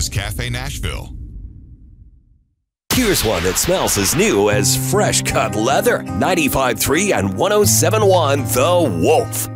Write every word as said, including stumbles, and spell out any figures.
is Cafe Nashville. Here's one that smells as new as fresh cut leather. ninety-five point three and one oh seven point one The Wolf.